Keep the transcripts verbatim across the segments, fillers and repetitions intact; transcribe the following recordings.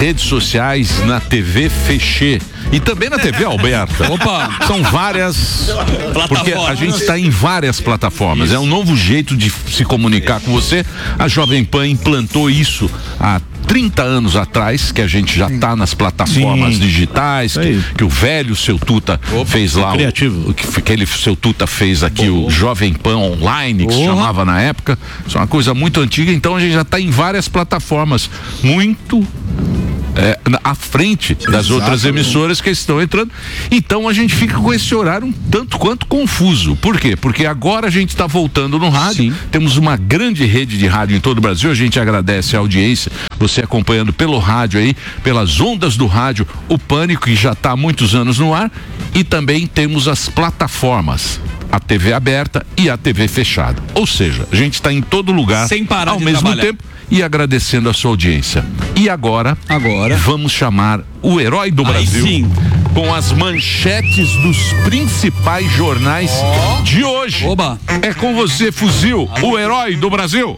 redes sociais, na T V Fechê e também na T V Alberta. Opa! São várias, porque a gente está em várias plataformas. Isso. É um novo jeito de se comunicar com você. A Jovem Pan implantou isso há trinta anos atrás, que a gente já está nas plataformas Sim. digitais, que, que o velho Seu Tuta Opa, fez lá, criativo. O, que aquele Seu Tuta fez aqui, oh. o Jovem Pan Online, que oh. se chamava na época. Isso é uma coisa muito antiga, então a gente já está em várias plataformas, muito É, à frente das Exatamente. outras emissoras que estão entrando. Então a gente fica com esse horário um tanto quanto confuso. Por quê? Porque agora a gente está voltando no rádio. Sim. Temos uma grande rede de rádio em todo o Brasil. A gente agradece a audiência, você acompanhando pelo rádio aí, pelas ondas do rádio, o Pânico, que já está há muitos anos no ar. E também temos as plataformas, a T V aberta e a T V fechada. Ou seja, a gente está em todo lugar sem parar ao de mesmo trabalhar. tempo. E agradecendo a sua audiência. E agora, agora vamos chamar o herói do Brasil. Sim. Com as manchetes dos principais jornais oh. de hoje. Oba. É com você, Fuzil, o herói do Brasil.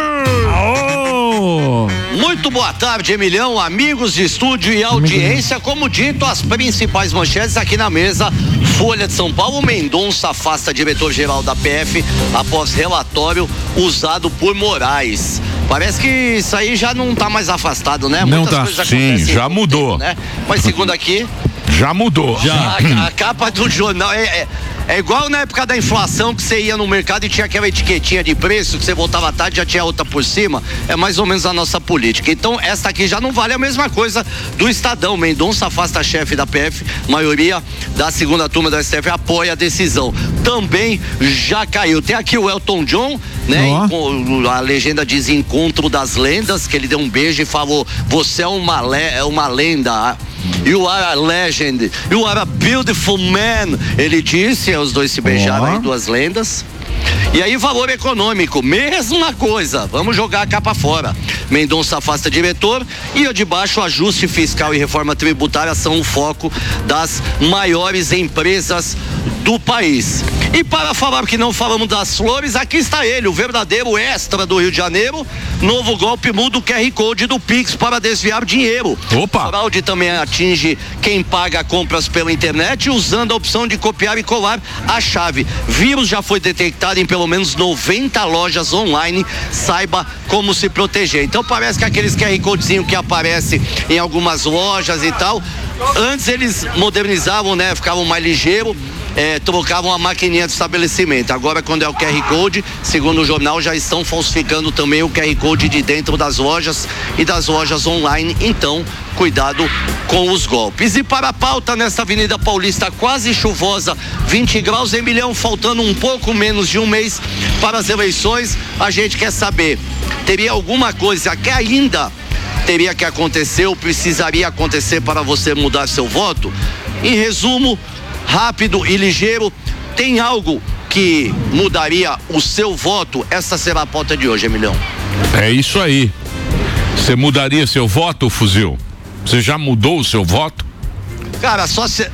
Oh. Muito boa tarde, Emilhão, amigos de estúdio e audiência. Como dito, as principais manchetes aqui na mesa. Folha de São Paulo: Mendonça afasta diretor-geral da P F após relatório usado por Moraes. Parece que isso aí já não tá mais afastado, né? Não Muitas tá, sim, já mudou. Tempo, né? Mas segundo aqui... Já mudou. Já. A, a capa do jornal é, é, é igual na época da inflação, que você ia no mercado e tinha aquela etiquetinha de preço, que você voltava à tarde e já tinha outra por cima. É mais ou menos a nossa política. Então, essa aqui já não vale a mesma coisa do Estadão. Mendonça afasta chefe da P F, maioria da segunda turma da S T F apoia a decisão. Também já caiu. Tem aqui o Elton John, né? Oh. A legenda diz Encontro das Lendas, que ele deu um beijo e falou: você é uma, le é uma lenda. You are a legend, you are a beautiful man. Ele disse, os dois se beijaram oh. aí, duas lendas. E aí, valor econômico, mesma coisa. Vamos jogar a capa fora. Mendonça afasta diretor e o de baixo, ajuste fiscal e reforma tributária são o foco das maiores empresas do país. E para falar que não falamos das flores, aqui está ele, o verdadeiro Extra do Rio de Janeiro. Novo golpe muda o Q R Code do Pix para desviar dinheiro. Opa! Fraude também atinge quem paga compras pela internet usando a opção de copiar e colar a chave. Vírus já foi detectado em pelo menos noventa lojas online. Saiba como se proteger. Então parece que aqueles Q R Codezinho que aparece em algumas lojas e tal, antes eles modernizavam, né? Ficavam mais ligeiros. É, trocavam a maquininha de estabelecimento. Agora, quando é o Q R Code, segundo o jornal, já estão falsificando também o Q R Code de dentro das lojas e das lojas online. Então, cuidado com os golpes. E para a pauta, nesta Avenida Paulista quase chuvosa, vinte graus, Emilhão, faltando um pouco menos de um mês para as eleições, a gente quer saber, teria alguma coisa que ainda teria que acontecer ou precisaria acontecer para você mudar seu voto? Em resumo, rápido e ligeiro, tem algo que mudaria o seu voto? Essa será a pauta de hoje, Emilhão. É isso aí. Você mudaria seu voto, Fuzil? Você já mudou o seu voto? Cara, só se...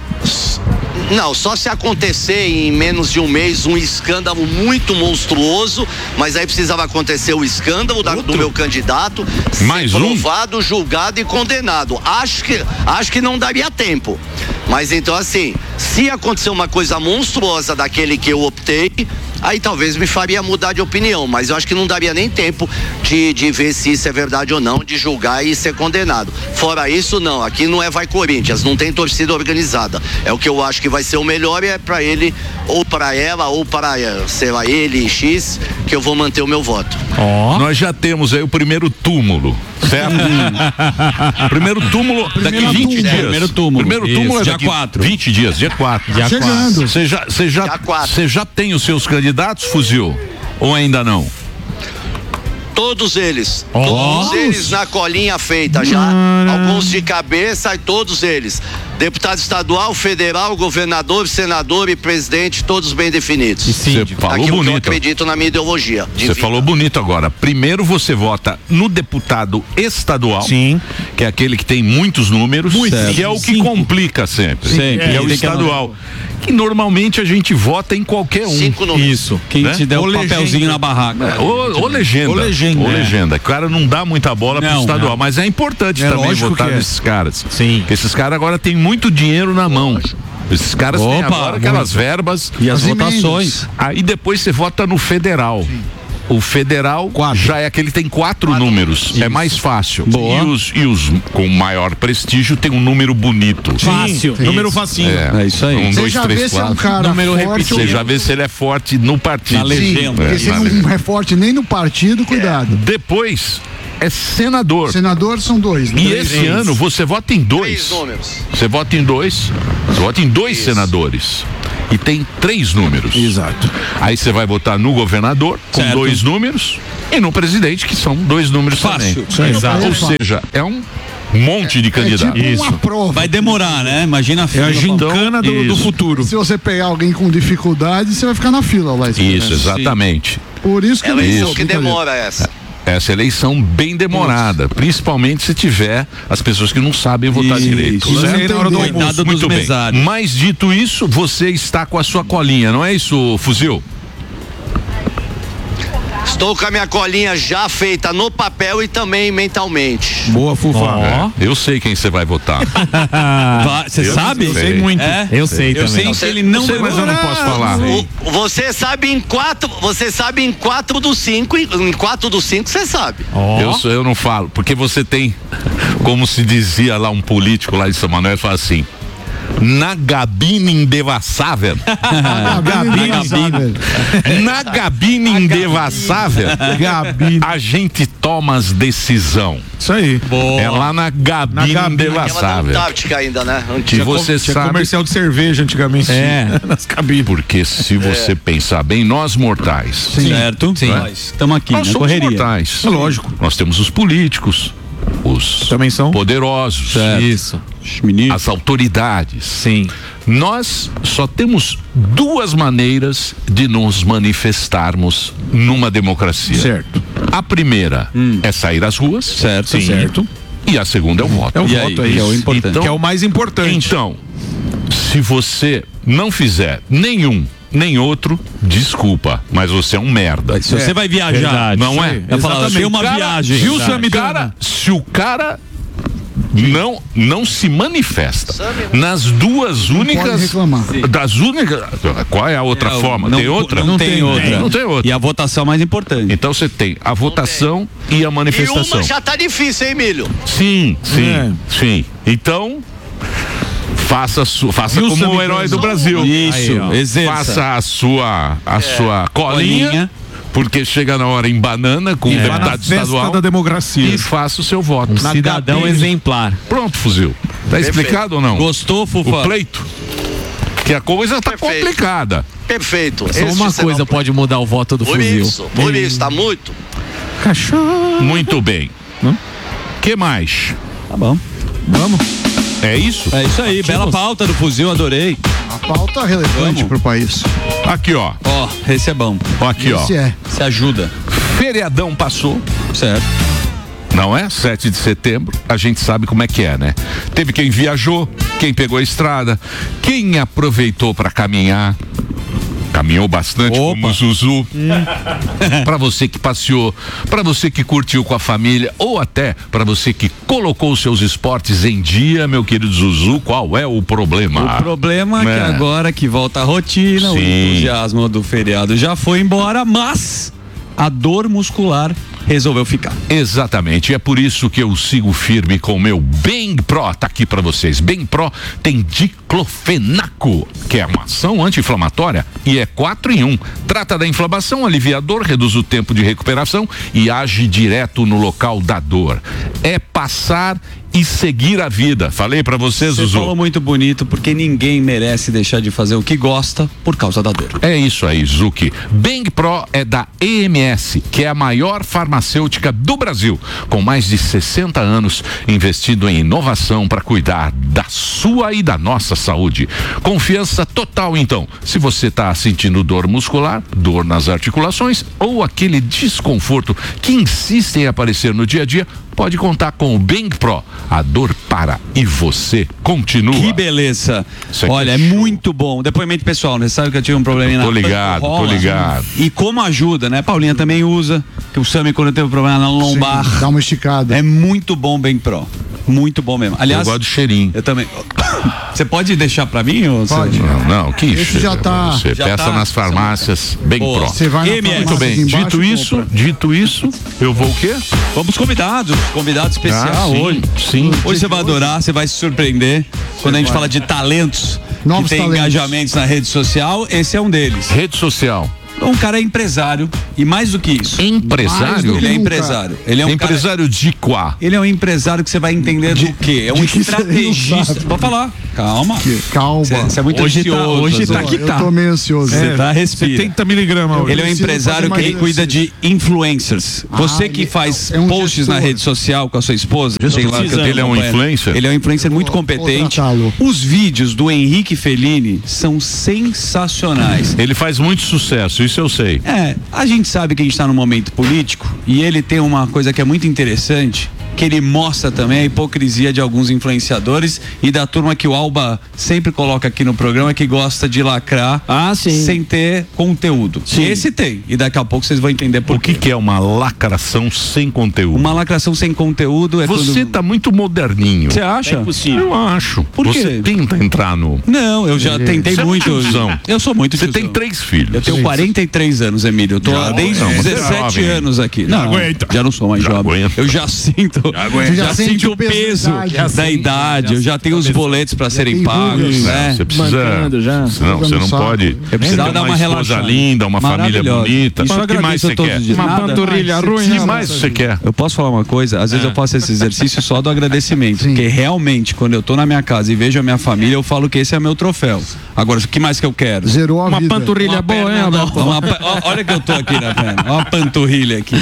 Não, só se acontecer em menos de um mês um escândalo muito monstruoso, mas aí precisava acontecer o escândalo da, do meu candidato, mais ser um? provado, julgado e condenado. Acho que, acho que não daria tempo. Mas então, assim, se acontecer uma coisa monstruosa daquele que eu optei, aí talvez me faria mudar de opinião, mas eu acho que não daria nem tempo de, de ver se isso é verdade ou não, de julgar e ser condenado. Fora isso, não, aqui não é vai Corinthians, não tem torcida organizada. É o que eu acho que vai ser o melhor, e é pra ele, ou pra ela, ou para, sei lá, ele, X, que eu vou manter o meu voto. Oh. Nós já temos aí o primeiro túmulo, certo? Primeiro túmulo daqui vinte dias. Primeiro túmulo. Primeiro túmulo é dia daqui quatro. vinte dias, dia quatro. Dia Chegando. Você já, você já, você já tem os seus candidatos, Fuzil? Ou ainda não? Todos eles, oh. todos eles na colinha feita já, hum. alguns de cabeça e todos eles. Deputado estadual, federal, governador, senador e presidente, todos bem definidos. Você falou Aquilo bonito. que eu acredito na minha ideologia. Você falou bonito agora. Primeiro você vota no deputado estadual, Sim. que é aquele que tem muitos números, Muito. que é o que Cinco. complica sempre. Sempre. Que é, É, o tem que estadual. Que normalmente a gente vota em qualquer um. Cinco números. Isso. Quem Né? te der o Ou papelzinho legenda. na barraca. É, ou, ou legenda. Ou legenda. Ou É. legenda. O cara não dá muita bola pro Não, estadual, não. mas é importante É também lógico votar que é. nesses caras. Sim. Porque esses caras agora têm muito dinheiro na mão. Esses caras têm Opa, agora aquelas muito. verbas. E as As votações. emendas. Aí depois você vota no federal. O federal Quatro. já é aquele que tem quatro, números. É mais fácil. Boa. E os, e os com maior prestígio tem um número bonito. Fácil. Número Isso. facinho. É, É isso aí. Um, Você dois, já três, vê se é um quatro. cara Número forte repetido. ou Você já vê se ele é forte no partido. Na legenda. É, Porque se na ele legenda. não é forte nem no partido, cuidado. Depois é senador. Senador são dois, né? E esse ano você vota em dois. Três números. Você vota em dois. Você vota em dois Isso. senadores. E tem três números. Exato. Aí você vai votar no governador, com Certo. dois números, e no presidente, que são dois números Fácil. também. Exato. Ou seja, é um monte de candidatos. É tipo uma prova. Vai demorar, né? Imagina a É fila. a gincana do, do Isso. futuro. Se você pegar alguém com dificuldade, você vai ficar na fila lá. esperando. Isso, exatamente. Por isso que Ela não é vou, isso que brincadeira. demora essa. Essa eleição bem demorada, principalmente se tiver as pessoas que não sabem votar Isso. direito. Isso Certo? aí na hora do Cuidado almoço. dos Muito bem. mesários. Mas dito isso, você está com a sua colinha, não é isso, Fuzil? Estou com a minha colinha já feita no papel e também mentalmente. Boa, Fufa. Ó. Eu sei quem você vai votar. Vai, Você Eu sabe? sei. Sei muito. É? Eu sei Eu também. sei que ele não sei, mas eu não posso falar. O- você sabe em quatro, você sabe em quatro dos cinco, em em quatro dos cinco você sabe. Eu, sou- eu não falo, porque você tem, como se dizia lá um político lá de São Manuel, fala assim, na gabina indevassável, na gabina indevassável, a gente toma as decisão. Isso aí. É lá na gabina Na gabina. Aquela da indevassável. Antártica ainda, né? Que Antiga. você Tinha sabe, comercial de cerveja antigamente. É. Nas cabines. porque se você pensar bem, nós mortais, Certo? Sim. Nós estamos aqui nós na somos correria. mortais. É lógico. Nós temos os políticos, os Também são. poderosos, Isso. Menino. as autoridades. Sim. Nós só temos duas maneiras de nos manifestarmos numa democracia. Certo. A primeira é sair às ruas. Certo, Sim. certo. E a segunda é o voto. É o E voto, aí, é que é o isso. importante. Então- que é o mais importante. Então, se você não fizer nenhum nem outro, desculpa, mas você é um merda. Se você vai viajar, Verdade. Não é? eu falo, Exatamente. tem uma Cara, viagem. Viu, Verdade. Samidana? Se o cara não não se manifesta nas duas únicas reclamar. das únicas, qual é a outra É, forma? não- Tem outra? Não, tem, tem, outra. não tem outra. E a votação mais importante. Então você tem a votação e a E manifestação. uma já tá difícil, hein, Milho? Sim, sim, É. sim. Então faça su, faça Viu, como o Samidana? herói do Brasil. Isso, Aí, ó. exerça. Faça a sua a sua colinha, Colinha. porque chega na hora em banana com o Vai na deputado festa estadual da democracia. e faça o seu voto. Um cidadão gabine. exemplar. Pronto, Fuzil. Tá explicado ou não? Gostou, Fufa? O pleito. Que a coisa tá Perfeito. complicada. Perfeito. Só Este uma será coisa o- pode mudar o voto do Por fuzil. isso, por isso, tá muito. Muito bem. Não? Que mais? Tá bom. Vamos. É isso? É isso aí, bela pauta do fuzil, adorei. A pauta relevante Vamos. pro país. Aqui, ó. Ó, esse é bom. Ó, aqui, ó. Esse é. Se ajuda. Feriadão passou. Certo. Não é? sete de setembro, a gente sabe como é que é, né? Teve quem viajou, quem pegou a estrada, quem aproveitou para caminhar. Caminhou bastante Opa. como o Zuzu. Para você que passeou, para você que curtiu com a família ou até para você que colocou os seus esportes em dia, meu querido Zuzu, qual é o problema? O problema é que É. agora que volta a rotina, o Sim. entusiasmo do feriado já foi embora, mas a dor muscular resolveu ficar. Exatamente, e é por isso que eu sigo firme com o meu Bem Pro, tá aqui pra vocês. Bem Pro tem diclofenaco, que é uma ação anti-inflamatória e é quatro em um. Trata da inflamação, aliviador, reduz o tempo de recuperação e age direto no local da dor. é passar e seguir a vida. Falei pra vocês, Você Zuzu. falou muito bonito, porque ninguém merece deixar de fazer o que gosta por causa da dor. É isso aí, Zuki. Bang Pro é da E M S, que é a maior farmacêutica do Brasil, com mais de sessenta anos investindo em inovação para cuidar da sua e da nossa saúde. Confiança total, então. Se você está sentindo dor muscular, dor nas articulações ou aquele desconforto que insiste em aparecer no dia a dia, pode contar com o Bang Pro. A dor para e você continua. Que beleza. Isso aqui Olha, é, é show. muito bom. Depoimento pessoal, né? Sabe que eu tive um probleminha na Tô ligado, tô panturrola. ligado. E como ajuda, né? Paulinha também usa. Que o Sami, quando teve um problema na lombar. Sim, dá uma esticada. É muito bom, Bang Pro. Muito bom mesmo. Aliás, Eu gosto do cheirinho. eu também. Você pode deixar pra mim? Ou Pode. você... Não, não, que Esse já tá- Você já peça tá- nas farmácias Bang Boa. Pro. Você vai na M S. Muito farmácia bem. aqui embaixo Dito e isso, compra. dito isso, eu vou o quê? Vamos convidados. Convidado especial Ah, sim, hoje. sim. Hoje você vai adorar, você vai se surpreender. Quando a gente fala de talentos, Novos que tem talentos. engajamentos na rede social, esse é um deles. Rede social. Um cara é empresário e mais do que isso. Empresário? Ele é Nunca. empresário. Ele é um cara- Empresário de quá? Ele é um empresário que você vai entender do quê? É um de que você não estrategista. sabe. Pode falar. Calma. Calma. Você, você é muito Hoje tá- ansioso. hoje tá Azul. que eu tá. tô meio ansioso. Você tá, respira. setenta miligramas hoje. Ele é um preciso empresário fazer que mais cuida de exercício. influencers. Você Ah, que ele faz é um posts gestor. na rede social com a sua esposa. sei lá, que eu tô Ele é um acompanhando. influencer? Ele é um influencer muito Vou- competente. vou tratá-lo. Os vídeos do Henrique Fellini são sensacionais. Ele faz muito sucesso, isso eu sei. É, a gente sabe que a gente está num momento político e ele tem uma coisa que é muito interessante, que ele mostra também a hipocrisia de alguns influenciadores e da turma que o Alba sempre coloca aqui no programa, que gosta de lacrar Ah, sim. sem ter conteúdo. Sim. Esse tem, e daqui a pouco vocês vão entender por O que, que é uma lacração sem conteúdo? Uma lacração sem conteúdo é Você quando... tá muito moderninho. Você acha? É impossível. Eu acho. Por quê? Você tenta entrar no... Não, eu já tentei Você é muito. tiozão. Eu sou muito Você tiozão. tem três filhos. Eu tenho quarenta e três anos, Emílio. Eu tô Já, desde não, os você é dezessete jovem. anos aqui. Já não, aguenta. já não sou mais Já jovem. aguenta. Eu já sinto. Já aguenta. Já, Já sinto sente o o peso peso da idade. da Já idade. sente, Eu já já tenho os sente. boletos para serem tem pagos, rugas. né? Você precisa. Mancando já. Não, você não Jogando saco. pode. Eu Você precisava tem dar uma uma esposa relaxada. linda, uma família Maravilhosa. bonita. Isso eu O que mais agradeço você a todos quer? os dias. Uma Nada. panturrilha Você ruim. O que precisa- mais você quer? Eu posso falar uma coisa? Às vezes eu faço esse exercício só do agradecimento. Sim. Porque realmente, quando eu tô na minha casa e vejo a minha família, eu falo que esse é meu troféu. Agora, o que mais que eu quero? Zerou a Uma vida. panturrilha Uma boa, hein, perna Alberto? nova. Uma pa- ó, olha que eu tô aqui na perna. Olha a panturrilha aqui.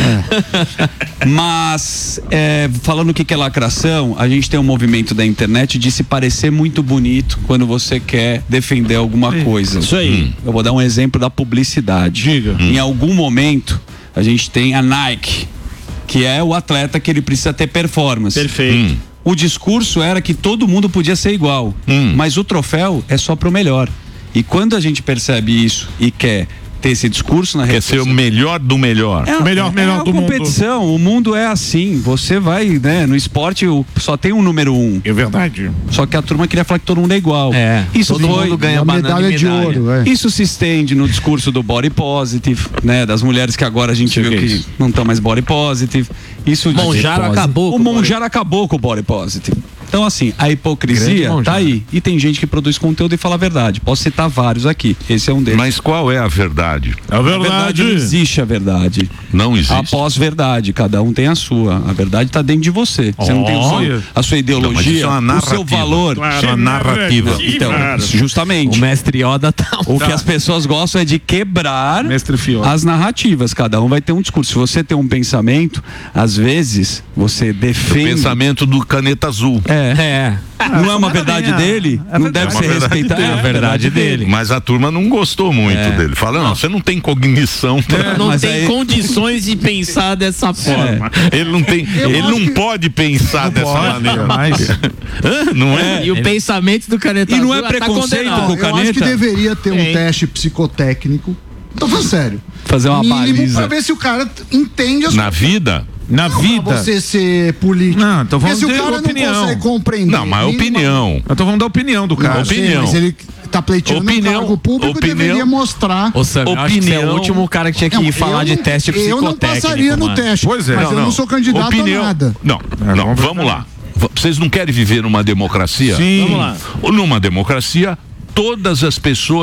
Mas, é, falando o que que é lacração, a gente tem um movimento da internet de se parecer muito bonito quando você quer defender alguma coisa. Isso aí. Eu vou dar um exemplo da publicidade. Diga. Em algum momento, a gente tem a Nike, que é o atleta que ele precisa ter performance. Perfeito. O discurso era que todo mundo podia ser igual, Hum. mas o troféu é só pro melhor. E quando a gente percebe isso e quer ter esse discurso na Quer rede ser o social, melhor do melhor. O melhor- melhor uma do mundo. competição, o mundo é assim. Você vai, né? No esporte o- só tem um número um. É verdade. Só que a turma queria falar que todo mundo é igual. É, Isso todo foi. mundo ganha Uma banana medalha e de medalha. ouro, é. Isso se estende no discurso do body positive, né? Das mulheres que agora a gente Sei viu que é que isso. não estão mais body positive. Isso Monjaro acabou O com o body- Monjaro acabou com o body positive. Então, assim, a Grande hipocrisia Monjaro. tá aí. E tem gente que produz conteúdo e fala a verdade. Posso citar vários aqui. Esse é um deles. Mas qual é a verdade? É A verdade não existe a verdade. Não existe. A pós-verdade, cada um tem a sua. A verdade está dentro de você. Você não tem o Olha. seu, a sua Não, mas isso ideologia, é uma o narrativa. seu valor. Isso é uma narrativa. Então, Claro. justamente. O mestre Yoda tá. O que as pessoas gostam é de quebrar Mestre Fiora. as narrativas. Cada um vai ter um discurso. Se você tem um pensamento, às vezes você defende. Pensamento do caneta azul. É. É. Não é uma verdade dele? Não deve É uma ser verdade respeitada. dele. É a verdade dele. Mas a turma não gostou muito É. dele. Fala, não, você não tem cognição. pra- Não Mas tem aí- condições de pensar dessa forma. Ele não tem, Eu ele acho não que- pode pensar dessa maneira. Mas... Hã? Não é? E o pensamento do caneta E não azul é tá preconceito condenado. com o Eu acho caneta? que deveria ter um Tem. teste psicotécnico. Tô falando sério. Fazer uma Mínimo baliza. pra ver se o cara t- entende as Na vida? Na Não, vida. pra você ser político. Não, então Porque vamos se o ter cara opinião. não consegue compreender. Não, mas é minimamente- opinião. Eu tô falando da opinião do cara. Não, sei, Opinião. mas ele tá pleiteando Opinião. um cargo público, Opinião. deveria mostrar. Ô Sam, eu acho que você é o Opinião. último cara que tinha que Não, falar eu de não- teste Eu não psicotécnico, passaria no mano. teste. Pois é. Mas Não, eu não não. sou candidato Opinião. a nada. Não, não, vamos vamos lá. V- Vocês não querem viver numa democracia? Sim. Vamos lá. Ou numa democracia, todas as pessoas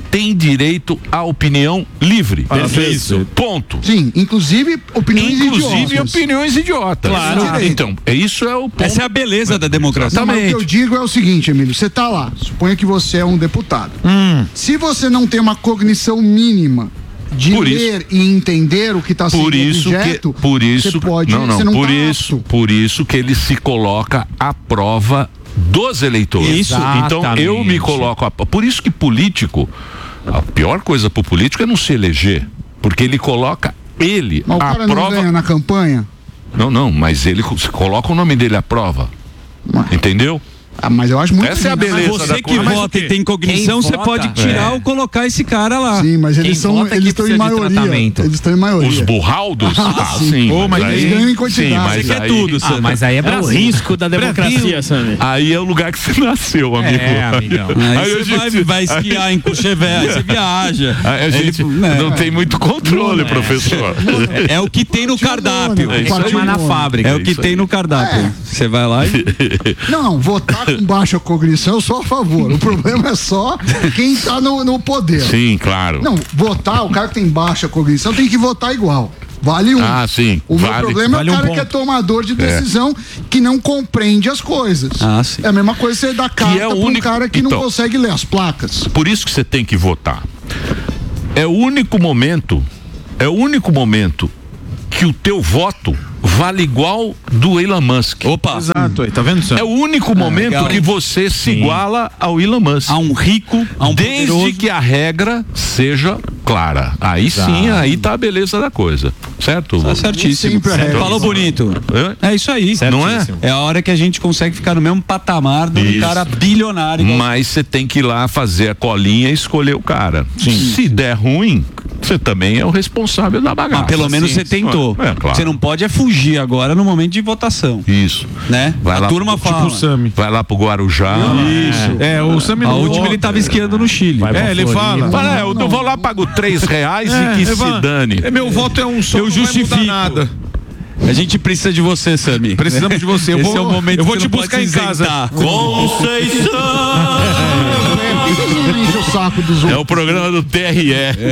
tem direito à opinião livre. Perfeito. Ponto. Sim, inclusive opiniões Inclusive idiotas. opiniões idiotas. Claro. Então, é isso é o ponto. Essa é a beleza da democracia. Não, mas o que eu digo é o seguinte, Emílio, você tá lá, suponha que você é um deputado. Hum. Se você não tem uma cognição mínima de Por ler e entender o que está sendo Por isso objeto, que, por isso, você pode, não, não, você não por tá isso, apto. por isso que ele se coloca à prova dos eleitores. Isso. Então eu me Exatamente. coloco à, por isso que político, a pior coisa pro político é não se eleger, porque ele coloca ele Mas o à cara não prova. ganha na campanha? Não, não, mas ele co- coloca o nome dele à prova. Mas- Entendeu? Ah, mas eu acho muito Essa é a lindo. beleza Mas da você que coisa. vota e tem cognição, Quem você vota? pode tirar É. ou colocar esse cara lá. Sim, mas eles Quem são vota eles que estão em precisa de maioria. tratamento. Eles estão em maioria. Os burraldos? Ah, sim. Ô, mas eles ganham em quantidade. Sim, mas Você quer aí, tudo, Ah, mas aí é o risco da democracia, Sammy. aí é o lugar que você nasceu, amigo. É, amigão. Aí, Aí a você vai, gente- vai esquiar em Courchevel, aí você viaja. Aí a gente Ele- né? não tem muito controle, professor. É o que tem no cardápio. É isso aí. Toma na fábrica. É o que isso tem aí. no cardápio. Você vai lá e. Não, não, votar com baixa cognição, eu sou a favor. O problema é só quem tá no, no poder. Sim, claro. Não, votar, o cara que tem baixa cognição tem que votar igual. Vale um. Ah, sim. O meu Vale- problema vale é um o cara ponto. que é tomador de decisão, que não compreende as coisas. Ah, sim. É a mesma coisa você dar carta é o pra um único- cara que Então. não consegue ler as placas. Por isso que você tem que votar. É o único momento, é o único momento que o teu voto vale igual do Elon Musk. Opa! Exato, aí, tá vendo, Sam? É o único momento legal. que você se Sim. iguala ao Elon Musk. A um rico, a um Desde poderoso. que a regra seja clara. Aí sim, aí tá a beleza da coisa. Certo? Tá certíssimo. Sempre a regra. Falou bonito. É? É isso aí. Não é? É a hora que a gente consegue ficar no mesmo patamar de um Isso. cara bilionário. igual- Mas você tem que ir lá fazer a colinha e escolher o cara. Se der ruim, você também é o responsável da bagaça. Mas pelo menos Sim. você tentou. É, claro. Você não pode é fugir agora no momento de votação. Isso. Né? Vai a lá turma pro- fala. Tipo o Sammy. Vai lá pro Guarujá. Isso. É, o Sammy A não última vota. ele tava esquiando no Chile. Vai pra É, ele Floripa. fala. Fala, é, eu vou lá, pago três reais e que É, se vai. dane. É, meu voto é um só, Eu não vai justifico. mudar nada. A gente precisa de você, Sami. Precisamos de você. Eu Esse vou, é o momento eu vou que te você não buscar pode em se casa. isentar. Conceição! Não enche o saco dos É outros. o programa do T R E.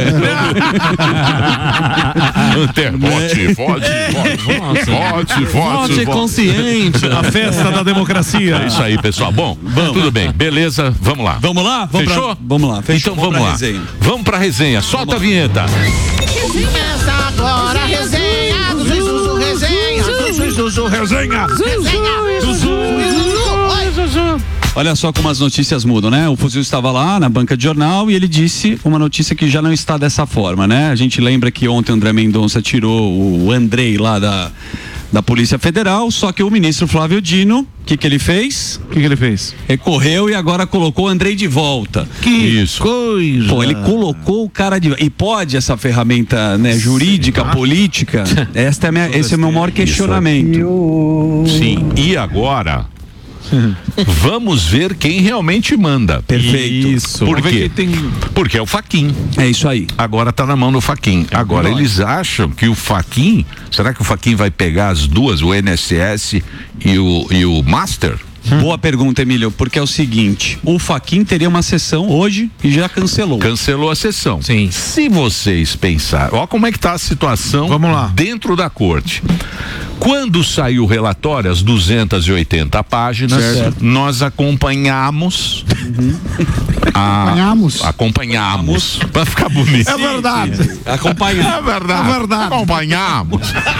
Vote, vote, vote, vote, vote, vote. consciente. A festa da democracia. É isso aí, pessoal. Bom, tudo bem. Beleza, vamos lá. Vamos lá? Vamos Fechou? Pra, vamos lá. Fechou. Então vamos pra lá. resenha. Vamos pra resenha. Solta a vinheta. Começa agora a resenha do Zuzu Resenha. Zuzu Resenha. Resenha. Zuzu. Oi, Zuzu. Olha só como as notícias mudam, né? O Fuzil estava lá na banca de jornal e ele disse uma notícia que já não está dessa forma, né? A gente lembra que ontem o André Mendonça tirou o Andrei lá da, da Polícia Federal, só que o ministro Flávio Dino, o que, que ele fez? O que, que ele fez? Recorreu e agora colocou o Andrei de volta. Isso. Coisa. Pô, ele colocou o cara de. E pode essa ferramenta, né, jurídica, política? Esta é a minha, esse é o meu maior questionamento. Sim. E agora? Vamos ver quem realmente manda. Perfeito. Isso. Por Vamos ver quê? quem tem... Porque é o Faquin. É isso aí. Agora tá na mão do Faquin. Agora eles acham que o Faquin, será que o Faquin vai pegar as duas, o I N S S e o, e o Master? Boa pergunta, Emílio, porque é o seguinte: o Faquin teria uma sessão hoje e já cancelou. Cancelou a sessão. Sim. Se vocês pensarem, ó como é que tá a situação Vamos lá. dentro da corte. Quando saiu o relatório, as duzentas e oitenta páginas, Certo. nós acompanhamos. a- Acompanhamos. Acompanhamos. Pra ficar bonito. É verdade. Acompanhar. É verdade. É verdade. Acompanhamos.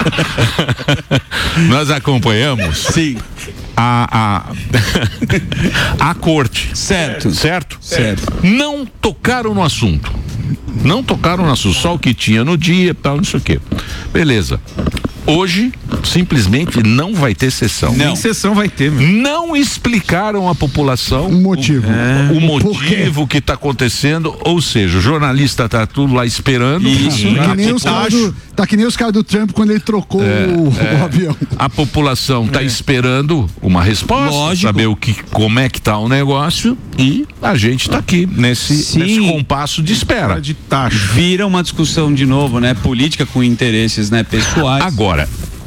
Nós acompanhamos Sim. a, a, a corte. Certo. Certo? Certo. Não tocaram no assunto. Não tocaram no assunto. Só o que tinha no dia, tal, não sei o quê. Beleza. Hoje, simplesmente não vai ter sessão. Não. Nem sessão vai ter, meu. Não explicaram à população Um motivo. o, o Por quê? motivo que está acontecendo, ou seja, o jornalista tá tudo lá esperando. Isso. A Que nem os caras população- do, tá que nem os caras do Trump quando ele trocou o, o avião. A população está esperando uma resposta, Lógico. saber o que, como é que tá o negócio, e a gente está aqui nesse, Sim. nesse compasso de espera. De taxa. Vira uma discussão de novo, né? Política com interesses, né? Pessoais. Agora,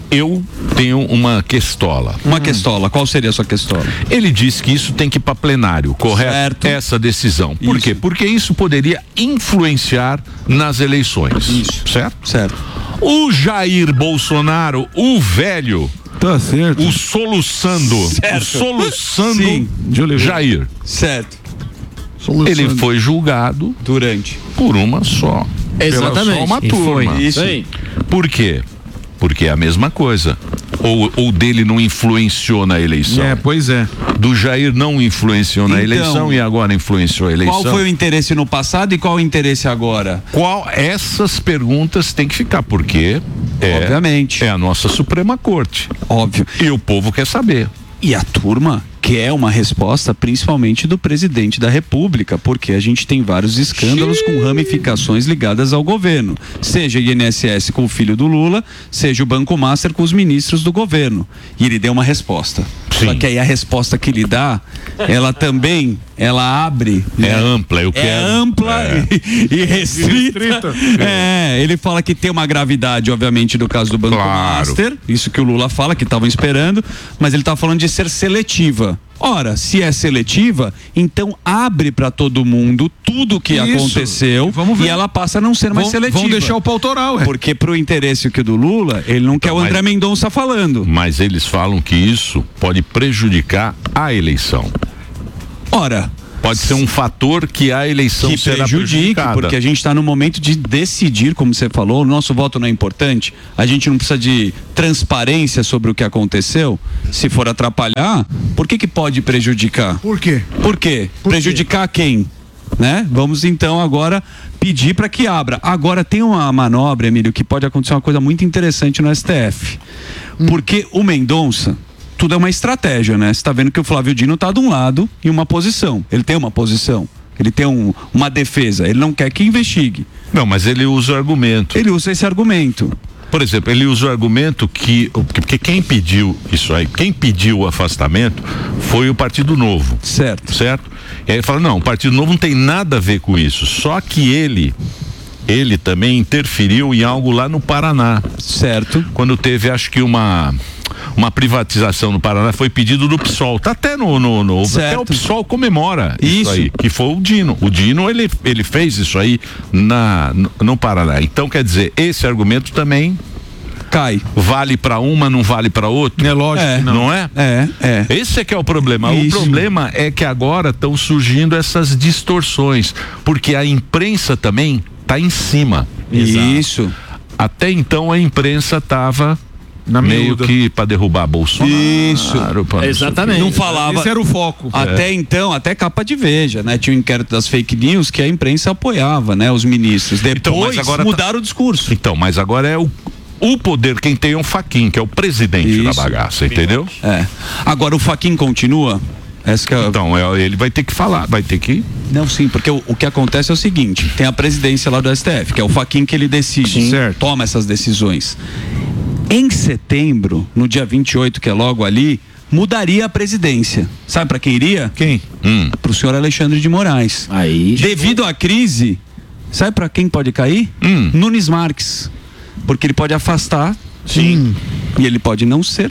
eu tenho uma questola. Uma questola, qual seria a sua questola? Ele disse que isso tem que ir para plenário, correto? Certo. Essa decisão. Por Isso. quê? Porque isso poderia influenciar nas eleições. Isso. Certo? Certo. O Jair Bolsonaro, o velho, Tá certo. o soluçando, Certo. o soluçando Sim. De Oliveira. Jair, Certo. Solução. ele foi julgado Durante. por uma só. Exatamente. Pela só uma E foi. turma. Isso. Aí. Por quê? Porque é a mesma coisa. Ou, ou dele não influenciou na eleição. É, pois é. Do Jair não influenciou na Então, eleição e agora influenciou a eleição. Qual foi o interesse no passado e qual o interesse agora? Qual essas perguntas têm que ficar, porque é, Obviamente. é a nossa Suprema Corte. Óbvio. E o povo quer saber. E a turma quer uma resposta, principalmente do presidente da República, porque a gente tem vários escândalos com ramificações ligadas ao governo. Seja I N S S com o filho do Lula, seja o Banco Master com os ministros do governo. E ele deu uma resposta. Sim. Só que aí a resposta que ele dá, ela também, ela abre. É né? ampla, eu É quero. ampla É. e, e restrita. Restrita. É, ele fala que tem uma gravidade, obviamente, do caso do Banco Claro. Master. Isso que o Lula fala, que estavam esperando, mas ele tá falando de ser seletiva. Ora, se é seletiva, então abre para todo mundo tudo o que Isso. aconteceu Vamos ver. e ela passa a não ser mais Vão, seletiva. vão deixar o pau autoral, é. Porque pro interesse que o do Lula, ele não quer o mas- André Mendonça falando. Mas eles falam que isso pode prejudicar a eleição. Ora, Pode ser um fator que a eleição que será prejudique, prejudicada. porque a gente está no momento de decidir, como você falou, o nosso voto não é importante, a gente não precisa de transparência sobre o que aconteceu. Se for atrapalhar, por que que pode prejudicar? Por quê? Por quê? Por quê? Prejudicar quem? Né? Vamos então agora pedir para que abra. Agora tem uma manobra, Emílio, que pode acontecer uma coisa muito interessante no S T F. Porque o Mendonça, tudo é uma estratégia, né? Você tá vendo que o Flávio Dino tá de um lado em uma posição. Ele tem uma posição. Ele tem um, uma defesa. Ele não quer que investigue. Não, mas ele usa o argumento. Ele usa esse argumento. Por exemplo, ele usa o argumento que. Porque quem pediu isso aí, quem pediu o afastamento foi o Partido Novo. Certo. Certo? E aí ele fala: não, o Partido Novo não tem nada a ver com isso. Só que ele. Ele também interferiu em algo lá no Paraná. Certo. Quando teve, acho que uma. Uma privatização no Paraná, foi pedido do PSOL. Tá até no. no, no até o PSOL comemora isso. Isso. aí. Que foi o Dino. O Dino, ele, ele fez isso aí na, no, no Paraná. Então, quer dizer, esse argumento também Cai. vale para uma, não vale para outra. É lógico É. que não. Não é? É, é. Esse é que é o problema. Isso. O problema é que agora estão surgindo essas distorções, porque a imprensa também tá em cima. Isso. Até então a imprensa estava Na meio miúda. que para derrubar Bolsonaro. Isso. pra não sei o quê. Exatamente. Não falava. Esse era o foco. Até então, até capa de Veja, né? Tinha o inquérito das fake news que a imprensa apoiava, né? Os ministros. Depois Então, mas agora tá- mudaram o discurso. Então, mas agora é o, o poder, quem tem é um Fachin, que é o presidente da Isso. bagaça, entendeu? É. Agora o Fachin continua. Essa que é... Então, é, ele vai ter que falar, vai ter que. Não, sim, porque o, o que acontece é o seguinte: tem a presidência lá do S T F, que é o Fachin que ele decide, Sim. Certo. toma essas decisões. Em setembro, no dia vinte e oito, que é logo ali, mudaria a presidência. Sabe para quem iria? Quem? Hum. Para o senhor Alexandre de Moraes. Aí. Devido à crise, sabe para quem pode cair? Hum. Nunes Marques. Porque ele pode afastar. Sim. E ele pode não ser.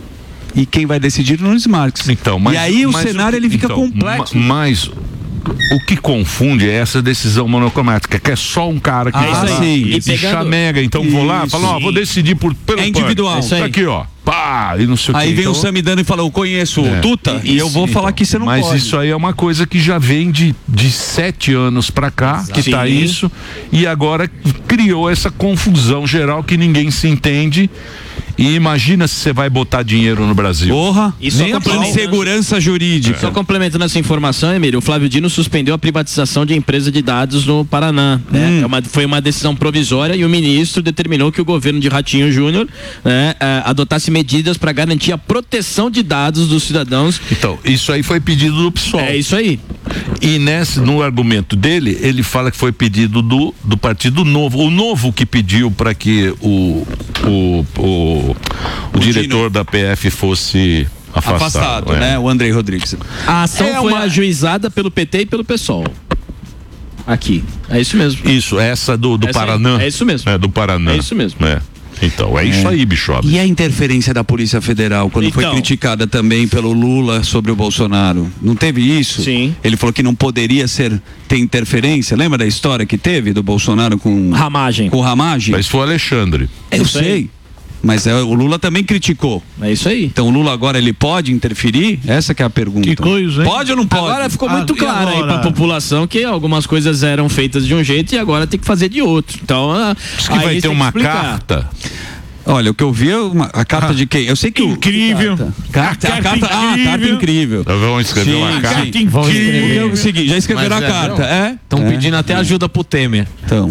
E quem vai decidir é o Nunes Marques. Então, mas, e aí o mas cenário que- ele fica então, complexo. ma- Mas o que confunde é essa decisão monocromática, que é só um cara que Ah, vai lá sim. e, E pegando- chamega. Então vou lá, Isso. falo, ó, vou decidir por pelo É individual. pano. Isso Tá aí. aqui, ó. Pá, e não sei o Aí quê. vem Então, o Samidana e fala: eu conheço É. o Tuta e eu vou falar que você não mas pode. isso aí é uma coisa que já vem de, de sete anos pra cá, que tá Sim. isso, e agora criou essa confusão geral que ninguém se entende. E imagina se você vai botar dinheiro no Brasil. Porra, E só nem a complementando- segurança jurídica. Só complementando essa informação, Emílio, o Flávio Dino suspendeu a privatização de empresa de dados no Paraná. Né? Hum. É uma, foi uma decisão provisória e o ministro determinou que o governo de Ratinho Júnior né, eh, adotasse medidas para garantir a proteção de dados dos cidadãos. Então, isso aí foi pedido do PSOL. É isso aí. E nesse, no argumento dele, ele fala que foi pedido do, do Partido Novo. O Novo que pediu para que o, o, o, o diretor da P F fosse afastado. Afastado, é. né? O Andrei Rodrigues. A ação É foi uma- ajuizada pelo P T e pelo PSOL. Aqui. É isso mesmo. Isso, essa do, do Essa aí. Paraná. É isso mesmo. É, do Paraná. É isso mesmo. É. Então, é isso aí, Bischoff. E a interferência da Polícia Federal, quando Então. foi criticada também pelo Lula sobre o Bolsonaro? Não teve isso? Sim. Ele falou que não poderia ser, ter interferência. Lembra da história que teve do Bolsonaro com Ramagem. com Ramagem? Mas foi o Alexandre. Eu Isso aí. sei. Mas é, o Lula também criticou. É isso aí. Então o Lula agora ele pode interferir? Essa que é a pergunta. Que coisa, hein? Pode ou não pode? Agora ficou Ah, muito e claro aí agora? pra população que algumas coisas eram feitas de um jeito e agora tem que fazer de outro. Então, ah, Diz que aí vai eles ter têm que uma explicar. carta. Olha, o que eu vi é uma, a carta de quem? Eu sei que o- Incrível. Carta, A a carta carta, ah, a carta incrível. incrível. Então vamos escrever Sim, uma sim. carta. Carta Vão incrível. escrever o seguinte, já escreveram a Mas é, carta, é? Estão É. pedindo até ajuda pro Temer. Então,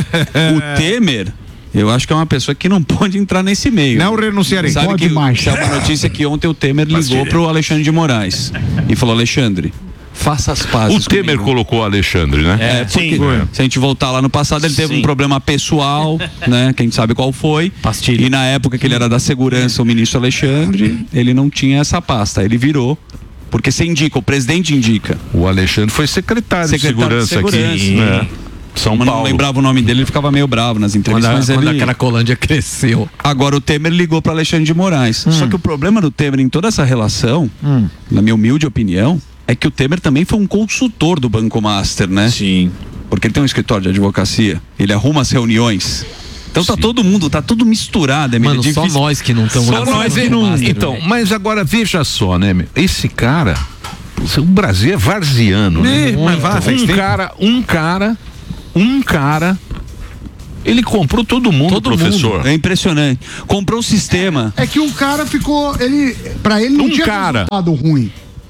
o Temer, eu acho que é uma pessoa que não pode entrar nesse meio. Não renunciarei. Sabe Pode que mais. é uma notícia que ontem o Temer ligou pro Alexandre de Moraes e falou: Alexandre, faça as pazes O Temer comigo. colocou o Alexandre, né? É, porque Sim. se a gente voltar lá no passado, ele teve Sim. um problema pessoal, né? Que a gente sabe qual foi. Pastilha. E na época que ele era da segurança, o ministro Alexandre, ele não tinha essa pasta. Ele virou. Porque você indica, o presidente indica. O Alexandre foi secretário, Secretário de de segurança, segurança. aqui. né? São Mas não Paulo. lembrava o nome dele, ele ficava meio bravo nas Quando, entrevistas. a, mas quando ele... a Cracolândia cresceu. Agora o Temer ligou para Alexandre de Moraes. Só que o problema do Temer em toda essa relação, na minha humilde opinião, é que o Temer também foi um consultor do Banco Master, né? Sim. Porque ele tem um escritório de advocacia, ele arruma as reuniões. Então tá todo mundo, tá tudo misturado, é meio Mano, só difícil. nós que não estamos Só nós que não- Então, mas agora veja só, né? meu? Esse cara, o Brasil é varziano, né? Ih, mas vá, faz Um tempo. cara, um cara, um cara, ele comprou todo mundo, Todo professor. mundo. É impressionante. Comprou o sistema. É que o cara ficou. Ele, pra ele não Um tinha cara. resultado ruim.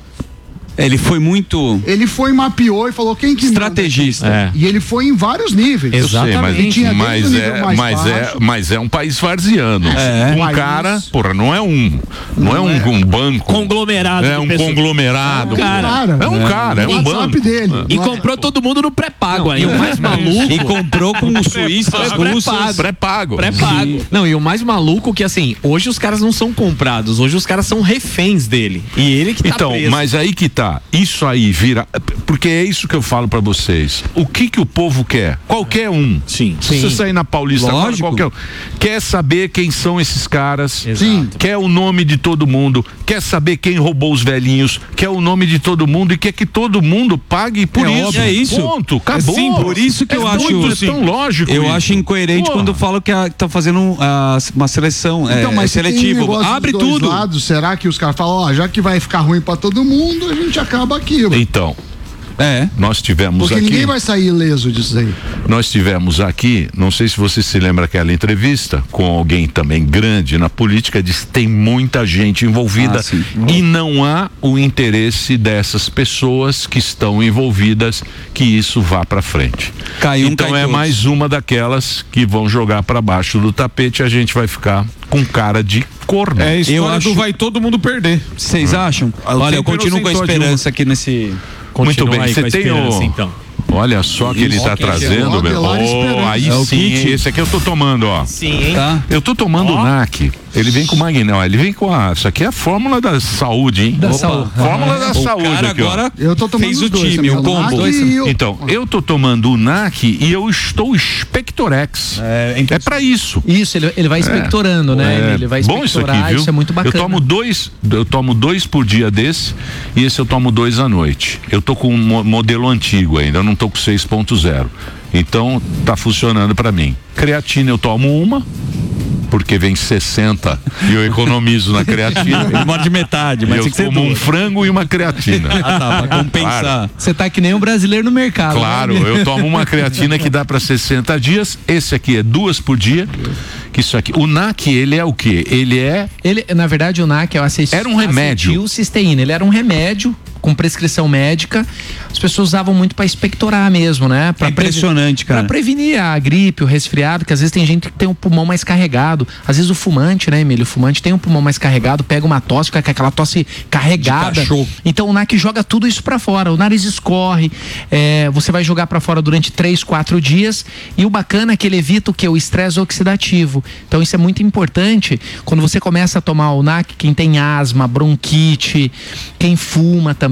Ele foi muito Ele foi, mapeou e falou quem que manda. estrategista. É. E ele foi em vários níveis. Eu sei, mas, Ele tinha desde mas, o nível é, mais mas, é, baixo. mas é um país varziano. É. Um País- cara, porra, não é um, não, é um, um banco. Conglomerado É de um pessoas. conglomerado. É um cara. É um cara, é O um WhatsApp banco. dele. E comprou todo mundo no pré-pago E ainda. o mais maluco. E comprou com os suíços, russos. Pré-pago. Pré-pago. Não, e o mais maluco que assim, hoje os caras não são comprados, hoje os caras são reféns dele. E ele que tá Então, preso. mas aí que tá. Isso aí vira. Porque é isso que eu falo pra vocês. O que que o povo quer? Qualquer um. Sim. Se você sair na Paulista agora, Lógico. qualquer um. Quer saber quem são esses caras. Sim. Quer o nome de todo mundo. Quer saber quem roubou os velhinhos. Quer o nome de todo mundo e quer que todo mundo pague por É isso. óbvio. É isso. Ponto. Acabou. É sim, por isso que É eu acho- muito tão lógico. Eu isso. acho incoerente Porra. quando falam que estão fazendo ah, uma seleção Então, é, mas se tem seletiva. negócio Abre dos dois tudo. lados, será que os caras falam, ó, já que vai ficar ruim pra todo mundo, a gente acaba aquilo. Então, É. nós tivemos Porque aqui. ninguém vai sair ileso disso aí. Nós tivemos aqui, não sei se você se lembra aquela entrevista com alguém também grande na política, diz que tem muita gente envolvida Ah, sim. e não há o interesse dessas pessoas que estão envolvidas que isso vá para frente. Cai um, Então cai é todos. mais uma daquelas que vão jogar para baixo do tapete e a gente vai ficar com cara de corno. É a história Eu acho- do vai todo mundo perder. Vocês acham? Ah, o Olha, eu tempo continuo com a inocente, esperança aqui nesse. Muito Continua bem, aí você com a tem esperança, o... então. Olha só que ele está Ok, trazendo, meu. Modelar Oh, esperança. aí É o sim, kit. esse aqui eu tô tomando, ó. Sim, hein? Tá? Eu tô tomando o N A C. Ele vem com magnésio. Ele vem com a. Isso aqui é a fórmula da saúde, hein? Da Opa, saúde. Fórmula da O saúde cara aqui, ó. agora Eu tô tomando fez os o dois, time, também, o combo. N A C e o- Então, eu tô tomando o N A C e eu estou Spectorex. É, É pra isso. Isso, ele, ele vai expectorando, né? É Ele vai bom isso expectorar, aqui, viu? isso é muito bacana. Eu tomo dois, eu tomo dois por dia desse e esse eu tomo dois à noite. Eu tô com um mo- modelo antigo ainda, eu não tô com seis ponto zero. Então tá funcionando pra mim. Creatina eu tomo uma, porque vem sessenta e eu economizo na creatina. Ele morde metade, mas eu tem que ser como um duas. frango e uma creatina. Ah, tá, pra compensar. Você tá que nem um brasileiro no mercado. Claro, né? eu tomo uma creatina que dá para sessenta dias. Esse aqui é duas por dia. Que isso aqui, o N A C, ele é o quê? Ele é Ele, na verdade, o N A C é o acetil, Era um remédio. acetilcisteína. Ele era um remédio com prescrição médica. As pessoas usavam muito para expectorar mesmo, né? Pra É impressionante, cara. Para prevenir a gripe, o resfriado, que às vezes tem gente que tem o pulmão mais carregado. Às vezes o fumante, né, Emílio? O fumante tem um pulmão mais carregado, pega uma tosse, fica com aquela tosse carregada. De cachorro. Então o N A C joga tudo isso para fora. O nariz escorre, é, você vai jogar para fora durante três, quatro dias. E o bacana é que ele evita o que? O estresse oxidativo. Então isso é muito importante. Quando você começa a tomar o N A C, quem tem asma, bronquite, quem fuma também.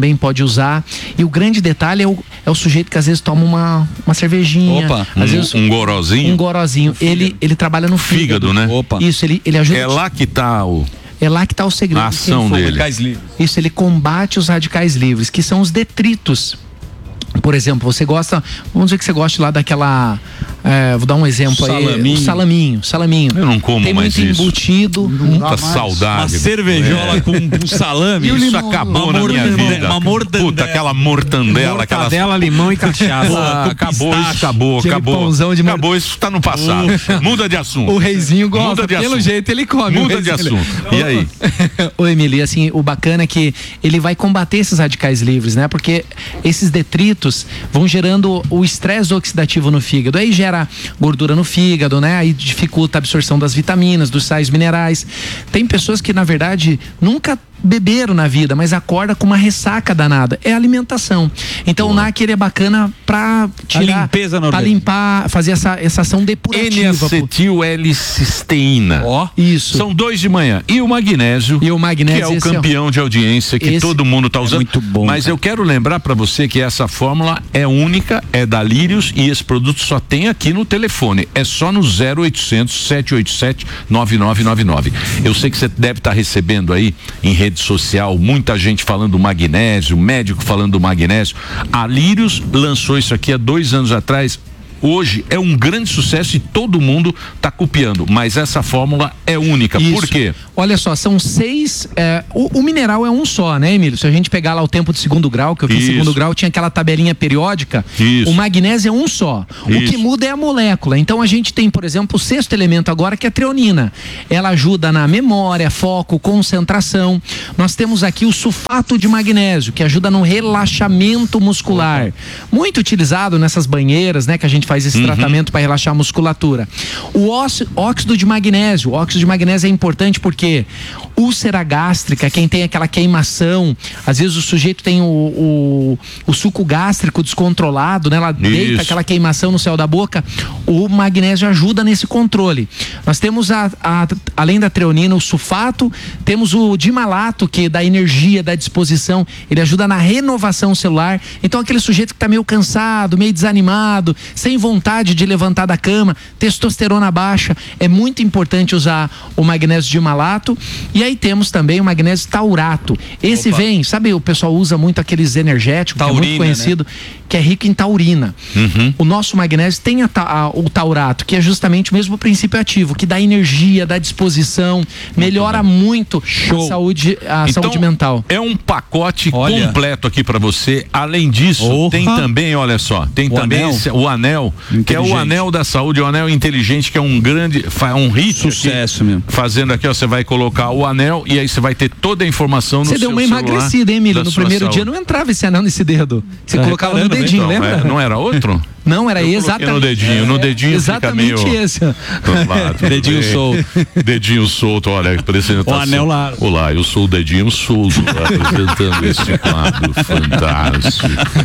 também pode usar. E o grande detalhe é o, é o sujeito que às vezes toma uma, uma cervejinha. Opa, às um, vezes, um gorozinho. Um gorozinho. Ele, ele trabalha no fígado. Fígado, né? Opa. Isso, ele, ele ajuda. É lá que tá o... É lá que está o segredo. A ação dele. Isso, ele combate os radicais livres, que são os detritos. Por exemplo, você gosta, vamos dizer que você gosta lá daquela, é, vou dar um exemplo Salaminho. aí, o salaminho, salaminho. Eu não como Tem mais muito isso. embutido, Muita saudade. Uma cervejola É. com um salame. Isso limão, acabou uma na minha mortandela, vida. Uma mortandela. Puta, aquela mortandela, aquela Mortadela, limão e cachaça. Pô, acabou isso, acabou, Aquele acabou. pãozão de Acabou, isso tá no passado. Muda de assunto. O reizinho gosta, Muda de pelo assunto. jeito ele come. Muda o de reizinho. assunto. E aí? Ô Emílio, assim, o bacana é que ele vai combater esses radicais livres, né? Porque esses detritos vão gerando o estresse oxidativo no fígado, aí gera gordura no fígado, né? Aí dificulta a absorção das vitaminas, dos sais minerais. Tem pessoas que, na verdade, nunca beberam na vida, mas acorda com uma ressaca danada. É a alimentação. Então Boa. o N A C ele é bacana pra tirar, a limpeza no pra organismo. limpar, fazer essa, essa ação depurativa. N-acetil L-cisteína. Ó, isso. São dois de manhã. E o magnésio, e o magnésio que é o campeão é... de audiência que esse todo mundo tá usando. É muito bom. Mas cara. eu quero lembrar pra você que essa fórmula é única, é da Lírios e esse produto só tem aqui no telefone. É só no zero oitocentos, sete oito sete, nove nove nove nove. Eu sei que você deve estar recebendo aí em rede social muita gente falando do magnésio, médico falando do magnésio. A Lírios lançou isso aqui há dois anos atrás. Hoje é um grande sucesso e todo mundo está copiando, mas essa fórmula é única. Isso. Por quê? Olha só, são seis. É, o, o mineral é um só, né, Emílio? Se a gente pegar lá o tempo de segundo grau, que eu fiz Isso. segundo grau, tinha aquela tabelinha periódica. Isso. O magnésio é um só. Isso. O que muda é a molécula. Então a gente tem, por exemplo, o sexto elemento agora, que é a treonina. Ela ajuda na memória, foco, concentração. Nós temos aqui o sulfato de magnésio, que ajuda no relaxamento muscular. Muito utilizado nessas banheiras, né, que a gente faz esse uhum. tratamento para relaxar a musculatura. O óxido de magnésio. O óxido de magnésio é importante porque úlcera gástrica, quem tem aquela queimação, às vezes o sujeito tem o, o, o suco gástrico descontrolado, né? Ela deita Isso. aquela queimação no céu da boca. O magnésio ajuda nesse controle. Nós temos, a, a, além da treonina, o sulfato, temos o dimalato, que dá energia, dá disposição, ele ajuda na renovação celular. Então aquele sujeito que está meio cansado, meio desanimado, sem vontade de levantar da cama, testosterona baixa, é muito importante usar o magnésio dimalato. E aí temos também o magnésio taurato. Esse Opa. vem, sabe, o pessoal usa muito aqueles energéticos, taurina, que é muito conhecido, né? Que é rico em taurina. Uhum. O nosso magnésio tem a, a, o taurato, que é justamente o mesmo princípio ativo, que dá energia, dá disposição, muito melhora bem. muito Show. a saúde, a então, saúde mental. É um pacote olha. completo aqui para você. Além disso, Opa. tem também, olha só, tem o também anel. Esse, o anel, que é o anel da saúde, o anel inteligente, que é um grande, um hit sucesso aqui, mesmo. Fazendo aqui, ó, você vai colocar o anel e aí você vai ter toda a informação no você seu deu uma celular. emagrecida, hein, Emílio? No primeiro saúde. dia não entrava esse anel nesse dedo. Você É, colocava caramba, no dedinho, então, lembra? É, não era outro? Não, era Eu exatamente. no dedinho, no dedinho é, exatamente fica meio... esse. Lá, dedinho bem. solto. Dedinho solto, olha, parecendo O anel lá. Olá, eu sou o Dedinho Solto, apresentando este quadro fantástico.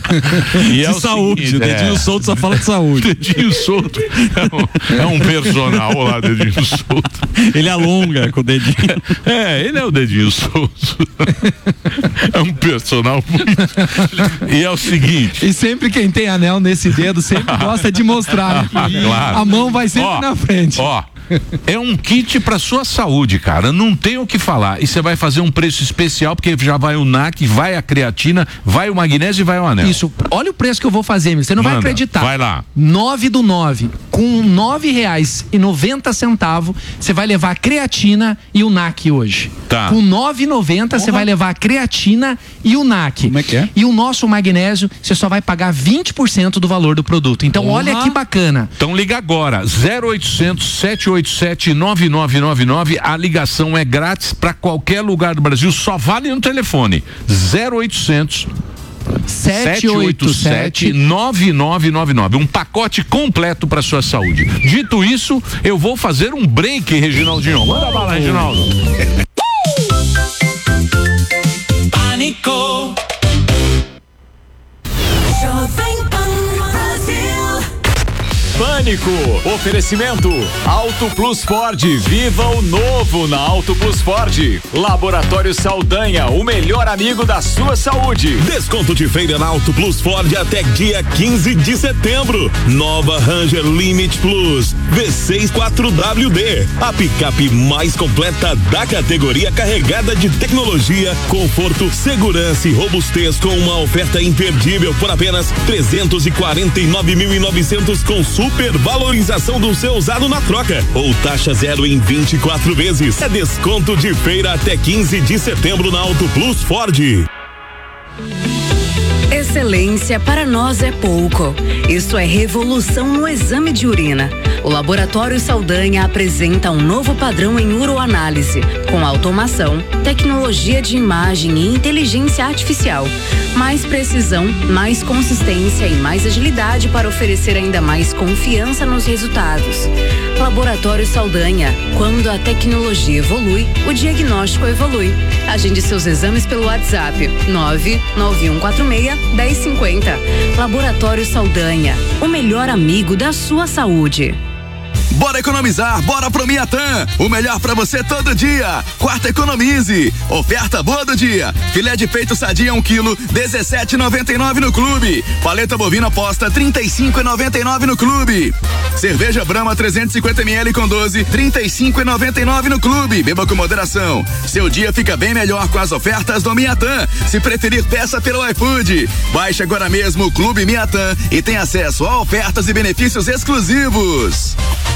E é de o saúde, seguinte, o dedinho é, solto só fala de saúde. Dedinho Solto é um, é um personal. Olá, Dedinho Solto. Ele alonga com o dedinho. É, ele é o Dedinho Solto. É um personal muito... E é o seguinte... E sempre quem tem anel nesse dedo sempre gosta de mostrar. Ah, claro. A mão vai sempre ó, na frente. Ó, é um kit pra sua saúde, cara. Não tem o que falar. E você vai fazer um preço especial, porque já vai o N A C, vai a creatina, vai o magnésio e vai o anel. Isso. Olha o preço que eu vou fazer, você não Manda, vai acreditar. vai lá. nove do nove, com nove reais e noventa centavos, você vai levar a creatina e o N A C hoje. Tá. Com nove e noventa, você vai levar a creatina e o N A C. Como é que é? E o nosso magnésio, você só vai pagar vinte por cento do valor do produto. Então, Porra. olha que bacana. Então liga agora, zero oitocentos, sete oito sete, nove nove nove nove. A ligação é grátis para qualquer lugar do Brasil, só vale no telefone. zero oitocentos, sete oito sete, nove nove nove nove. Um pacote completo para sua saúde. Dito isso, eu vou fazer um break, Reginaldinho. Manda bala, Reginaldo. Pânico. Jovem Pan Brasil. Pânico. Oferecimento Auto Plus Ford. Viva o novo na Auto Plus Ford. Laboratório Saldanha, o melhor amigo da sua saúde. Desconto de feira na Auto Plus Ford até dia quinze de setembro. Nova Ranger Limit Plus V seis quatro W D. A picape mais completa da categoria, carregada de tecnologia, conforto, segurança e robustez, com uma oferta imperdível por apenas trezentos e quarenta e nove mil e novecentos, com super valorização do seu usado na troca ou taxa zero em vinte e quatro vezes. É desconto de feira até quinze de setembro na Auto Plus Ford. Excelência para nós é pouco. Isso é revolução no exame de urina. O Laboratório Saldanha apresenta um novo padrão em uroanálise, com automação, tecnologia de imagem e inteligência artificial. Mais precisão, mais consistência e mais agilidade para oferecer ainda mais confiança nos resultados. Laboratório Saldanha. Quando a tecnologia evolui, o diagnóstico evolui. Agende seus exames pelo WhatsApp nove nove um quatro seis, um zero cinco zero. Laboratório Saldanha, o melhor amigo da sua saúde. Bora economizar, bora pro Miatã, o melhor pra você todo dia. Quarta economize, oferta boa do dia. Filé de peito sadia um quilo, dezessete e noventa e nove no clube. Paleta bovina posta, trinta e cinco e noventa e nove no clube. Cerveja Brahma trezentos e cinquenta mililitros com doze, trinta e cinco e noventa e nove no clube. Beba com moderação. Seu dia fica bem melhor com as ofertas do Miatã. Se preferir, peça pelo iFood. Baixe agora mesmo o Clube Miatã e tenha acesso a ofertas e benefícios exclusivos.